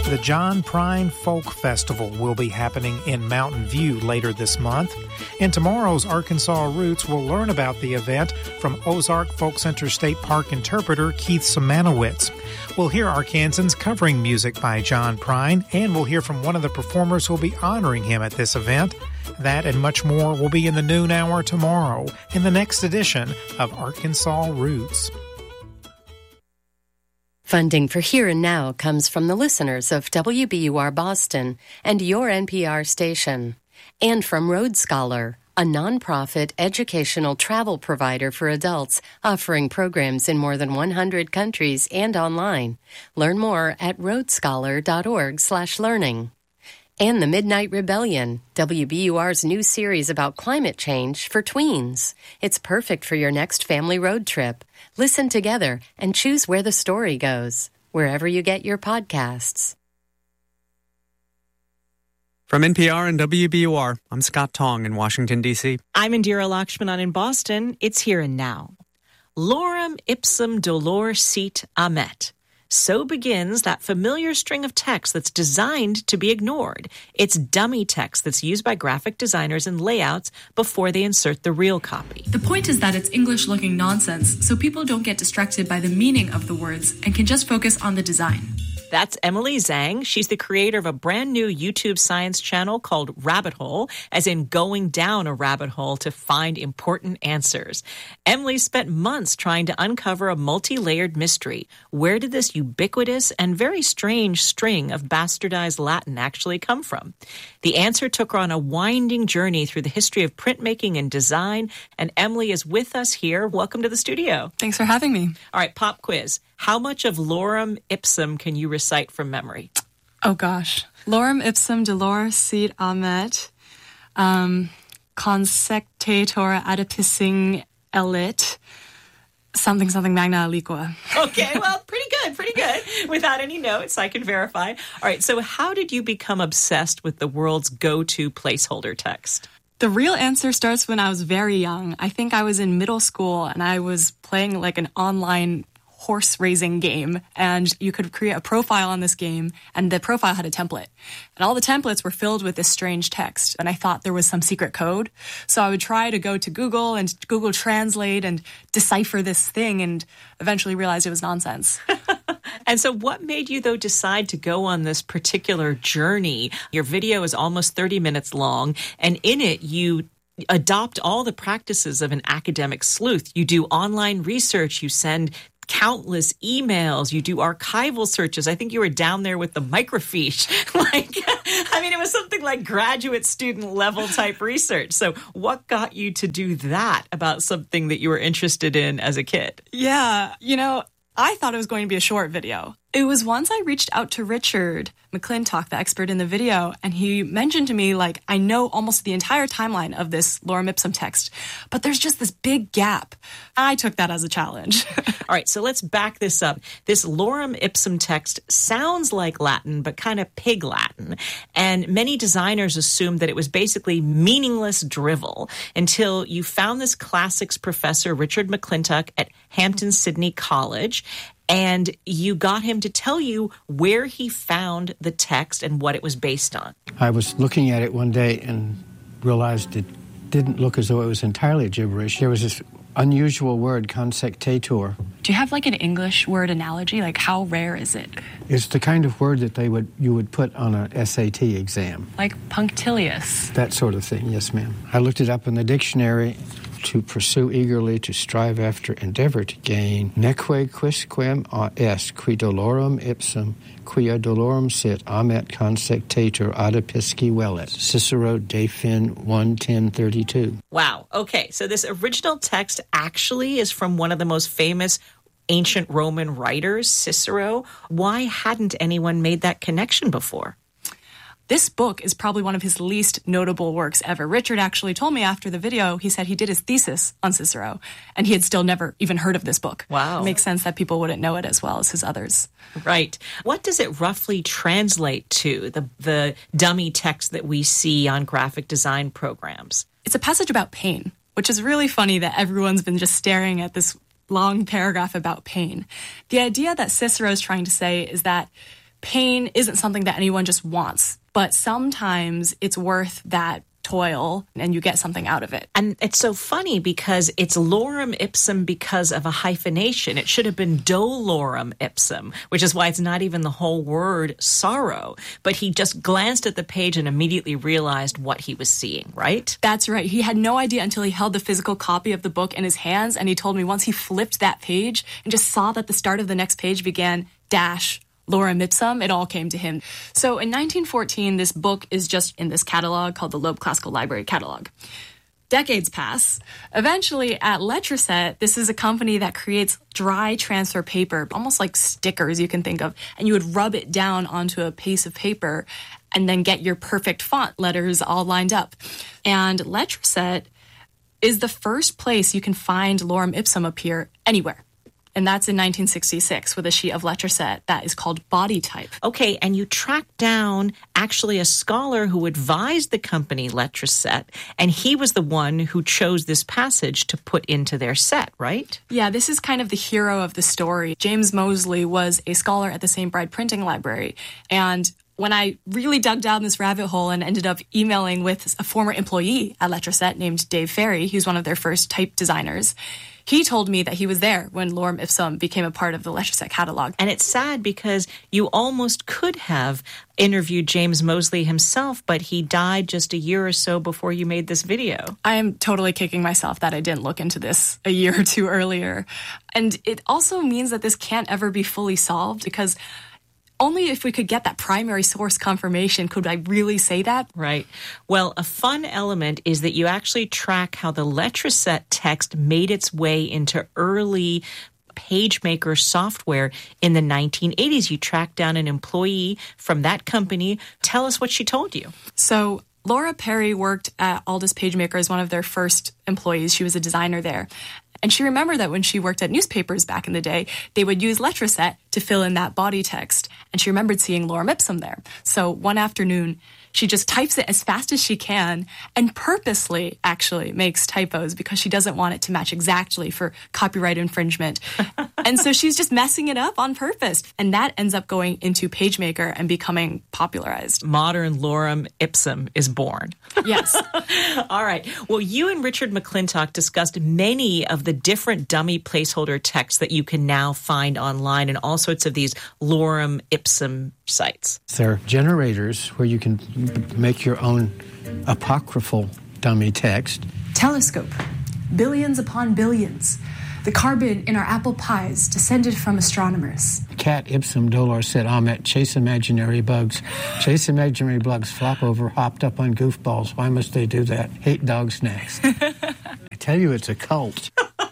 The John Prine Folk Festival will be happening in Mountain View later this month. In tomorrow's Arkansas Roots, we'll learn about the event from Ozark Folk Center State Park interpreter Keith Semanowitz. We'll hear Arkansans covering music by John Prine, and we'll hear from one of the performers who'll be honoring him at this event. That and much more will be in the noon hour tomorrow in the next edition of Arkansas Roots. Funding for Here and Now comes from the listeners of WBUR Boston and your NPR station, and from Road Scholar, a nonprofit educational travel provider for adults offering programs in more than 100 countries and online. Learn more at roadscholar.org/learning. And The Midnight Rebellion, WBUR's new series about climate change for tweens. It's perfect for your next family road trip. Listen together and choose where the story goes, wherever you get your podcasts. From NPR and WBUR, I'm Scott Tong in Washington, D.C. I'm Indira Lakshmanan in Boston. It's Here and Now. Lorem ipsum dolor sit amet. So begins that familiar string of text that's designed to be ignored. It's dummy text that's used by graphic designers in layouts before they insert the real copy. The point is that it's English-looking nonsense, so people don't get distracted by the meaning of the words and can just focus on the design. That's Emily Zhang. She's the creator of a brand new YouTube science channel called Rabbit Hole, as in going down a rabbit hole to find important answers. Emily spent months trying to uncover a multi-layered mystery. Where did this ubiquitous and very strange string of bastardized Latin actually come from? The answer took her on a winding journey through the history of printmaking and design, and Emily is with us here. Welcome to the studio. Thanks for having me. All right, pop quiz. How much of Lorem Ipsum can you recite from memory? Oh, gosh. Lorem ipsum dolor sit amet, consectator adipissing elit, something magna aliqua. Okay, well, pretty good. Without any notes, I can verify. All right, so how did you become obsessed with the world's go-to placeholder text? The real answer starts when I was very young. I think I was in middle school and I was playing like an online horse racing game, and you could create a profile on this game, and the profile had a template. And all the templates were filled with this strange text, and I thought there was some secret code. So I would try to go to Google and Google Translate and decipher this thing, and eventually realized it was nonsense. And so what made you, though, decide to go on this particular journey? Your video is almost 30 minutes long, and in it you adopt all the practices of an academic sleuth. You do online research, you send countless emails, you do archival searches. I think you were down there with the microfiche. It was something like graduate student level type research. So what got you to do that about something that you were interested in as a kid? Yeah, I thought it was going to be a short video. It was once I reached out to Richard McClintock, the expert in the video, and he mentioned to me, I know almost the entire timeline of this Lorem Ipsum text, but there's just this big gap. I took that as a challenge. All right, so let's back this up. This Lorem Ipsum text sounds like Latin, but kind of pig Latin. And many designers assumed that it was basically meaningless drivel until you found this classics professor, Richard McClintock, at Hampton-Sydney College, and you got him to tell you where he found the text and what it was based on. I was looking at it one day and realized it didn't look as though it was entirely gibberish. There was this unusual word, consectator. Do you have an English word analogy? How rare is it? It's the kind of word that you would put on a SAT exam. Like punctilious. That sort of thing, yes, ma'am. I looked it up in the dictionary. To pursue eagerly, to strive after, endeavor to gain. Neque quisquam est, qui dolorem ipsum, quia dolorem sit, amet consectator adipisci velit. Cicero de Fin 1:1032. Wow. Okay, so this original text actually is from one of the most famous ancient Roman writers, Cicero. Why hadn't anyone made that connection before? This book is probably one of his least notable works ever. Richard actually told me after the video, he said he did his thesis on Cicero, and he had still never even heard of this book. Wow. It makes sense that people wouldn't know it as well as his others. Right. What does it roughly translate to, the dummy text that we see on graphic design programs? It's a passage about pain, which is really funny that everyone's been just staring at this long paragraph about pain. The idea that Cicero is trying to say is that pain isn't something that anyone just wants, but sometimes it's worth that toil and you get something out of it. And it's so funny because it's lorem ipsum because of a hyphenation. It should have been dolorem ipsum, which is why it's not even the whole word sorrow. But he just glanced at the page and immediately realized what he was seeing, right? That's right. He had no idea until he held the physical copy of the book in his hands, and he told me once he flipped that page and just saw that the start of the next page began dash lorem ipsum, it all came to him. So in 1914, this book is just in this catalog called the Loeb Classical Library Catalog. Decades pass. Eventually, at Letraset, this is a company that creates dry transfer paper, almost like stickers you can think of, and you would rub it down onto a piece of paper and then get your perfect font letters all lined up. And Letraset is the first place you can find lorem ipsum appear anywhere. And that's in 1966 with a sheet of Letraset that is called Body Type. Okay, and you tracked down actually a scholar who advised the company Letraset, and he was the one who chose this passage to put into their set, right? Yeah, this is kind of the hero of the story. James Moseley was a scholar at the St. Bride Printing Library, and when I really dug down this rabbit hole and ended up emailing with a former employee at Letraset named Dave Ferry, who's one of their first type designers, he told me that he was there when lorem ipsum became a part of the Letraset catalog. And it's sad because you almost could have interviewed James Moseley himself, but he died just a year or so before you made this video. I am totally kicking myself that I didn't look into this a year or two earlier. And it also means that this can't ever be fully solved because only if we could get that primary source confirmation could I really say that. Right. Well, a fun element is that you actually track how the Letraset text made its way into early PageMaker software in the 1980s. You tracked down an employee from that company. Tell us what she told you. So Laura Perry worked at Aldus PageMaker as one of their first employees. She was a designer there. And she remembered that when she worked at newspapers back in the day, they would use Letraset to fill in that body text. And she remembered seeing lorem ipsum there. So one afternoon, she just types it as fast as she can and purposely actually makes typos because she doesn't want it to match exactly for copyright infringement. And so she's just messing it up on purpose. And that ends up going into PageMaker and becoming popularized. Modern lorem ipsum is born. Yes. All right. Well, you and Richard McClintock discussed many of the different dummy placeholder texts that you can now find online and all sorts of these lorem ipsum sites. There are generators where you can make your own apocryphal dummy text. Telescope. Billions upon billions. The carbon in our apple pies descended from astronomers. Cat ipsum dolor said, Ahmet, chase imaginary bugs. Chase imaginary bugs, flop over, hopped up on goofballs. Why must they do that? Hate dog snacks. I tell you, it's a cult.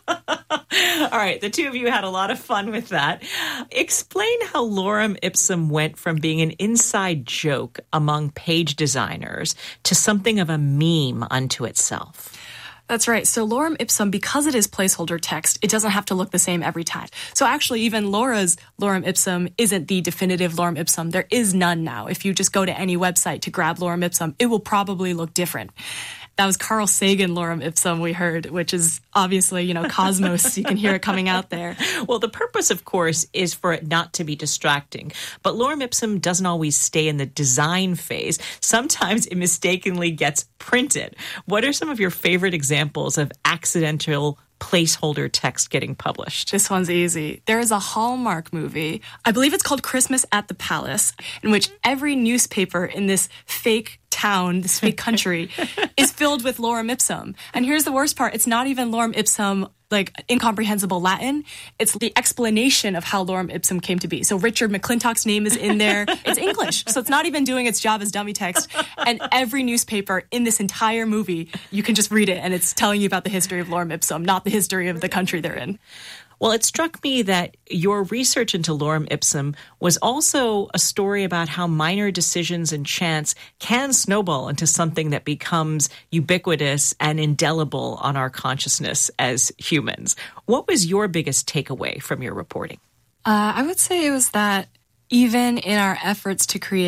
All right, the two of you had a lot of fun with that. Explain how lorem ipsum went from being an inside joke among page designers to something of a meme unto itself. That's right. So lorem ipsum, because it is placeholder text, it doesn't have to look the same every time. So actually, even Laura's lorem ipsum isn't the definitive lorem ipsum. There is none now. If you just go to any website to grab lorem ipsum, it will probably look different. That was Carl Sagan lorem ipsum we heard, which is obviously, Cosmos. You can hear it coming out there. Well, the purpose, of course, is for it not to be distracting. But lorem ipsum doesn't always stay in the design phase. Sometimes it mistakenly gets printed. What are some of your favorite examples of accidental placeholder text getting published? This one's easy. There is a Hallmark movie, I believe it's called Christmas at the Palace, in which every newspaper in this fake town, this fake country, is filled with lorem ipsum. And here's the worst part. It's not even lorem ipsum, like incomprehensible Latin. It's the explanation of how lorem ipsum came to be. So Richard McClintock's name is in there. It's English. So it's not even doing its job as dummy text. And every newspaper in this entire movie, you can just read it and it's telling you about the history of lorem ipsum, not the history of the country they're in. Well, it struck me that your research into lorem ipsum was also a story about how minor decisions and chance can snowball into something that becomes ubiquitous and indelible on our consciousness as humans. What was your biggest takeaway from your reporting? I would say it was that even in our efforts to create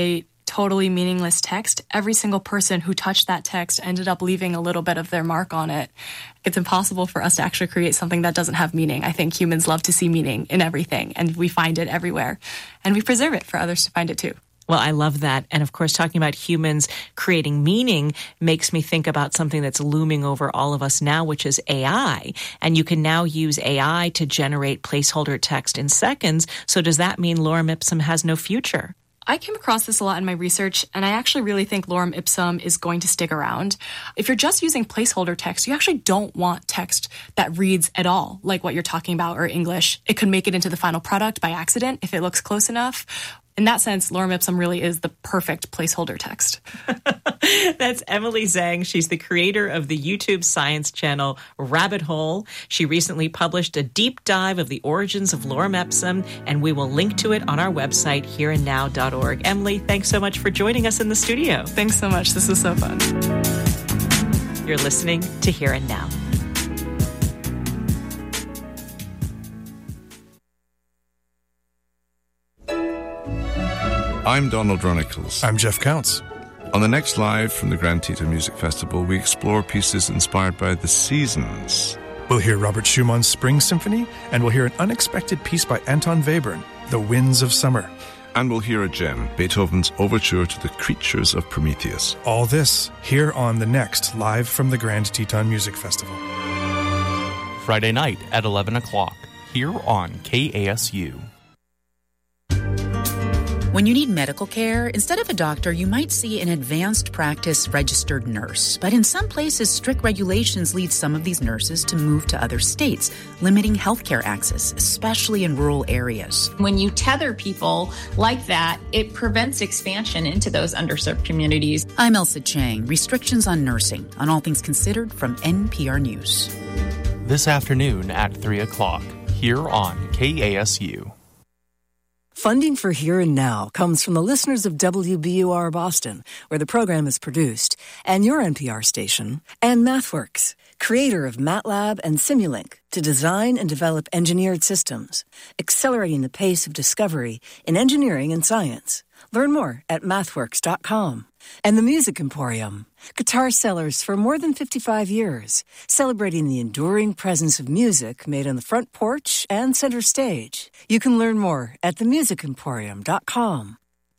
totally meaningless text, every single person who touched that text ended up leaving a little bit of their mark on it. It's impossible for us to actually create something that doesn't have meaning. I think humans love to see meaning in everything, and we find it everywhere. And we preserve it for others to find it too. Well, I love that. And of course, talking about humans creating meaning makes me think about something that's looming over all of us now, which is AI. And you can now use AI to generate placeholder text in seconds. So does that mean lorem ipsum has no future? I came across this a lot in my research, and I actually really think lorem ipsum is going to stick around. If you're just using placeholder text, you actually don't want text that reads at all, like what you're talking about, or English. It could make it into the final product by accident if it looks close enough. In that sense, lorem ipsum really is the perfect placeholder text. That's Emily Zhang. She's the creator of the YouTube science channel Rabbit Hole. She recently published a deep dive of the origins of lorem ipsum, and we will link to it on our website, hereandnow.org. Emily, thanks so much for joining us in the studio. Thanks so much. This was so fun. You're listening to Here and Now. I'm Donald Runnicles. I'm Jeff Counts. On the next Live from the Grand Teton Music Festival, we explore pieces inspired by the seasons. We'll hear Robert Schumann's Spring Symphony, and we'll hear an unexpected piece by Anton Webern, The Winds of Summer. And we'll hear a gem, Beethoven's Overture to the Creatures of Prometheus. All this here on the next Live from the Grand Teton Music Festival. Friday night at 11 o'clock, here on KASU. When you need medical care, instead of a doctor, you might see an advanced practice registered nurse. But in some places, strict regulations lead some of these nurses to move to other states, limiting healthcare access, especially in rural areas. When you tether people like that, it prevents expansion into those underserved communities. I'm Elsa Chang, Restrictions on Nursing, on All Things Considered from NPR News. This afternoon at 3 o'clock, here on KASU. Funding for Here and Now comes from the listeners of WBUR Boston, where the program is produced, and your NPR station, and MathWorks, creator of MATLAB and Simulink, to design and develop engineered systems, accelerating the pace of discovery in engineering and science. Learn more at mathworks.com. And the Music Emporium, guitar sellers for more than 55 years, celebrating the enduring presence of music made on the front porch and center stage. You can learn more at themusicemporium.com.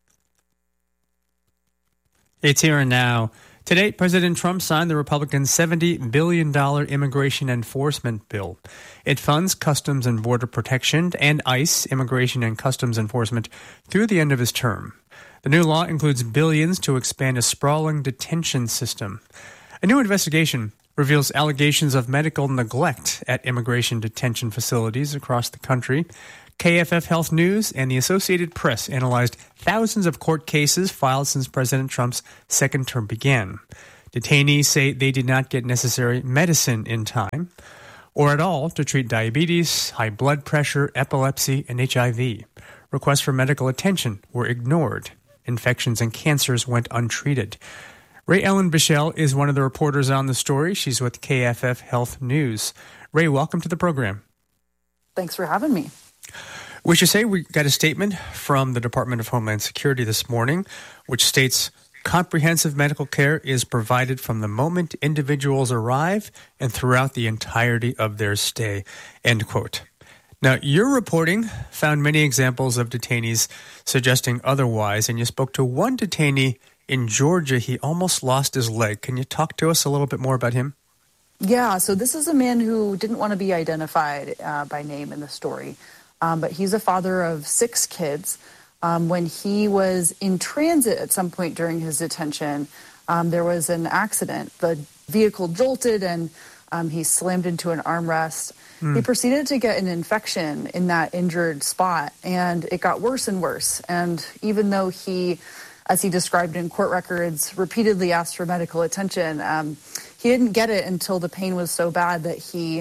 It's Here and Now. Today, President Trump signed the Republican $70 billion immigration enforcement bill. It funds Customs and Border Protection and ICE, Immigration and Customs Enforcement, through the end of his term. The new law includes billions to expand a sprawling detention system. A new investigation reveals allegations of medical neglect at immigration detention facilities across the country. KFF Health News and the Associated Press analyzed thousands of court cases filed since President Trump's second term began. Detainees say they did not get necessary medicine in time or at all to treat diabetes, high blood pressure, epilepsy, and HIV. Requests for medical attention were ignored. Infections and cancers went untreated. Ray Ellen Bichelle is one of the reporters on the story. She's with KFF Health News. Ray, welcome to the program. Thanks for having me. We should say we got a statement from the Department of Homeland Security this morning, which states comprehensive medical care is provided from the moment individuals arrive and throughout the entirety of their stay, end quote. Now, your reporting found many examples of detainees suggesting otherwise, and you spoke to one detainee in Georgia. He almost lost his leg. Can you talk to us a little bit more about him? Yeah, so this is a man who didn't want to be identified by name in the story, but he's a father of 6 kids. When he was in transit at some point during his detention, there was an accident. The vehicle jolted and he slammed into an armrest. He proceeded to get an infection in that injured spot, and it got worse and worse. And even though he, as he described in court records, repeatedly asked for medical attention, he didn't get it until the pain was so bad that he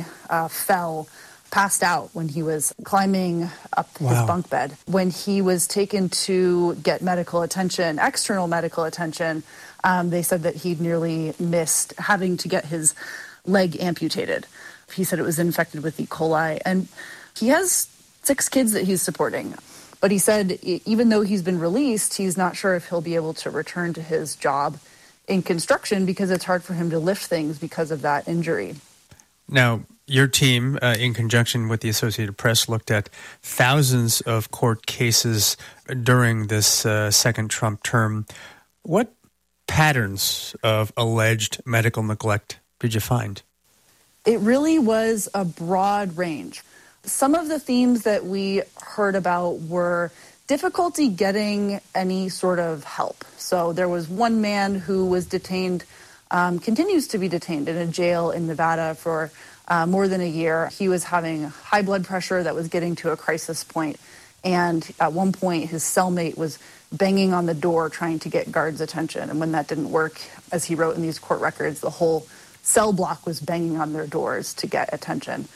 passed out when he was climbing up his bunk bed. When he was taken to get medical attention, external medical attention, they said that he'd nearly missed having to get his leg amputated. He said it was infected with E. coli, and he has 6 kids that he's supporting. But he said even though he's been released, he's not sure if he'll be able to return to his job in construction because it's hard for him to lift things because of that injury. Now, your team, in conjunction with the Associated Press, looked at thousands of court cases during this second Trump term. What patterns of alleged medical neglect did you find? It really was a broad range. Some of the themes that we heard about were difficulty getting any sort of help. So there was one man who was detained, continues to be detained in a jail in Nevada for more than a year. He was having high blood pressure that was getting to a crisis point. And at one point, his cellmate was banging on the door trying to get guards' attention. And when that didn't work, as he wrote in these court records, the whole cell block was banging on their doors to get attention.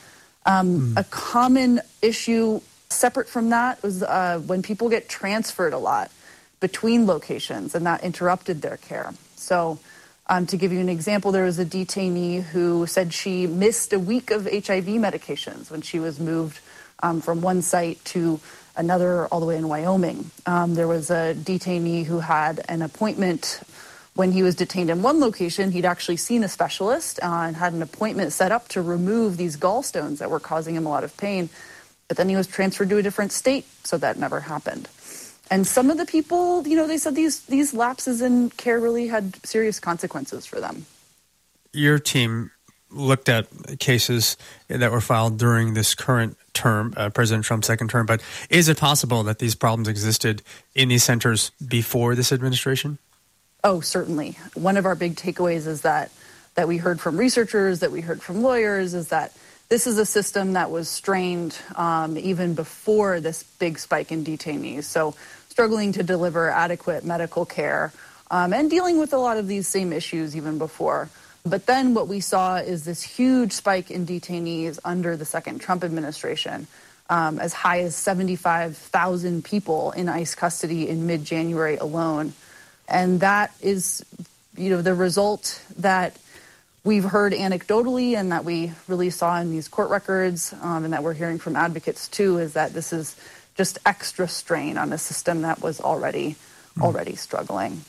A common issue separate from that was when people get transferred a lot between locations, and that interrupted their care. So to give you an example, there was a detainee who said she missed a week of HIV medications when she was moved from one site to another all the way in Wyoming. There was a detainee who had an appointment when he was detained in one location. He'd actually seen a specialist and had an appointment set up to remove these gallstones that were causing him a lot of pain. But then he was transferred to a different state, so that never happened. And some of the people, they said these lapses in care really had serious consequences for them. Your team looked at cases that were filed during this current term, President Trump's second term, but is it possible that these problems existed in these centers before this administration? Oh, certainly. One of our big takeaways is that we heard from researchers, that we heard from lawyers, is that this is a system that was strained even before this big spike in detainees. So struggling to deliver adequate medical care and dealing with a lot of these same issues even before. But then what we saw is this huge spike in detainees under the second Trump administration, as high as 75,000 people in ICE custody in mid-January alone. And that is, the result that we've heard anecdotally and that we really saw in these court records and that we're hearing from advocates too, is that this is just extra strain on a system that was already struggling.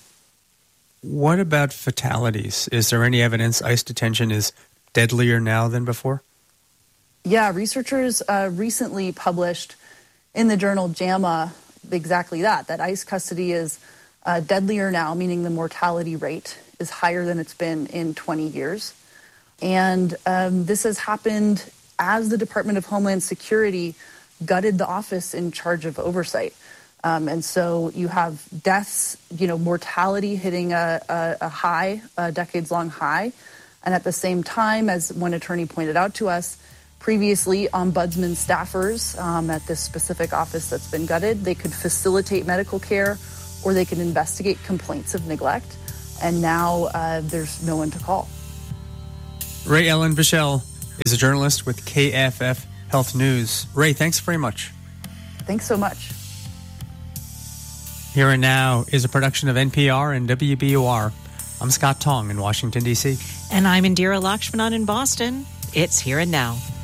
What about fatalities? Is there any evidence ICE detention is deadlier now than before? Yeah, researchers recently published in the journal JAMA exactly that ICE custody is deadlier now, meaning the mortality rate is higher than it's been in 20 years. And this has happened as the Department of Homeland Security gutted the office in charge of oversight. And so you have deaths, mortality hitting a high, a decades-long high. And at the same time, as one attorney pointed out to us, previously ombudsman staffers at this specific office that's been gutted, they could facilitate medical care or they could investigate complaints of neglect. And now there's no one to call. Rae Ellen Bichell is a journalist with KFF Health News. Rae, thanks very much. Thanks so much. Here and Now is a production of NPR and WBUR. I'm Scott Tong in Washington, D.C. And I'm Indira Lakshmanan in Boston. It's Here and Now.